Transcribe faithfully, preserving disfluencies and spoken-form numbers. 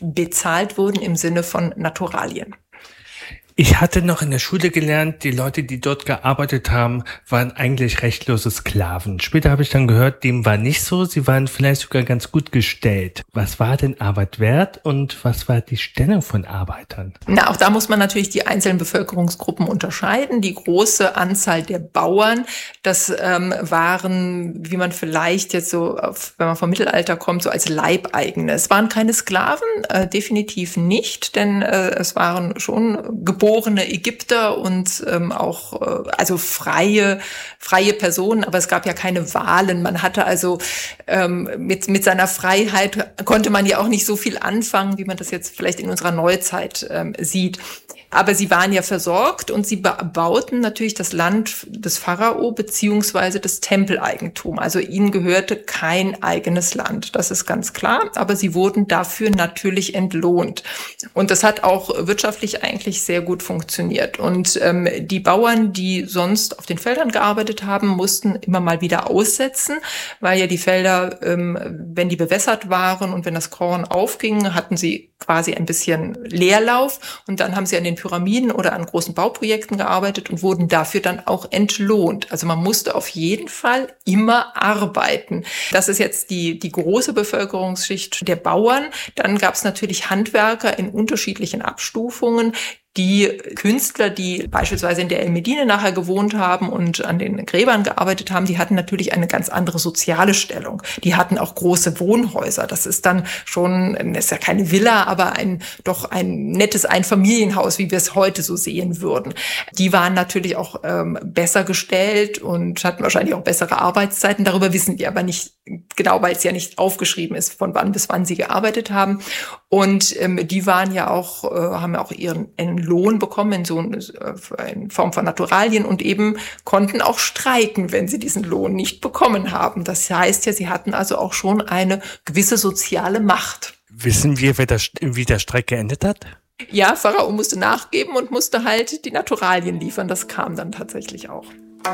bezahlt wurden im Sinne von Naturalien. Ich hatte noch in der Schule gelernt, die Leute, die dort gearbeitet haben, waren eigentlich rechtlose Sklaven. Später habe ich dann gehört, dem war nicht so. Sie waren vielleicht sogar ganz gut gestellt. Was war denn Arbeit wert und was war die Stellung von Arbeitern? Na, auch da muss man natürlich die einzelnen Bevölkerungsgruppen unterscheiden. Die große Anzahl der Bauern, das ähm, waren, wie man vielleicht jetzt so, auf, wenn man vom Mittelalter kommt, so als Leibeigene. Es waren keine Sklaven, äh, definitiv nicht, denn äh, es waren schon geborene Ägypter und ähm, auch äh, also freie freie Personen, aber es gab ja keine Wahlen. Man hatte also ähm, mit mit seiner Freiheit konnte man ja auch nicht so viel anfangen, wie man das jetzt vielleicht in unserer Neuzeit ähm, sieht. Aber sie waren ja versorgt und sie bauten natürlich das Land des Pharao beziehungsweise das Tempeleigentum. Also ihnen gehörte kein eigenes Land, das ist ganz klar. Aber sie wurden dafür natürlich entlohnt. Und das hat auch wirtschaftlich eigentlich sehr gut funktioniert. Und ähm, die Bauern, die sonst auf den Feldern gearbeitet haben, mussten immer mal wieder aussetzen, weil ja die Felder, ähm, wenn die bewässert waren und wenn das Korn aufging, hatten sie quasi ein bisschen Leerlauf. Und dann haben sie an den Pyramiden oder an großen Bauprojekten gearbeitet und wurden dafür dann auch entlohnt. Also man musste auf jeden Fall immer arbeiten. Das ist jetzt die, die große Bevölkerungsschicht der Bauern. Dann gab es natürlich Handwerker in unterschiedlichen Abstufungen. Die Künstler, die beispielsweise in der El Medine nachher gewohnt haben und an den Gräbern gearbeitet haben, die hatten natürlich eine ganz andere soziale Stellung. Die hatten auch große Wohnhäuser. Das ist dann schon, das ist ja keine Villa, aber ein doch ein nettes Einfamilienhaus, wie wir es heute so sehen würden. Die waren natürlich auch ähm, besser gestellt und hatten wahrscheinlich auch bessere Arbeitszeiten. Darüber wissen wir aber nicht genau, weil es ja nicht aufgeschrieben ist, von wann bis wann sie gearbeitet haben. Und ähm, die waren ja auch, äh, haben ja auch ihren Lohn bekommen in so äh, in Form von Naturalien und eben konnten auch streiken, wenn sie diesen Lohn nicht bekommen haben. Das heißt ja, sie hatten also auch schon eine gewisse soziale Macht. Wissen wir, wer das, wie der Streik geendet hat? Ja, Pharao musste nachgeben und musste halt die Naturalien liefern. Das kam dann tatsächlich auch.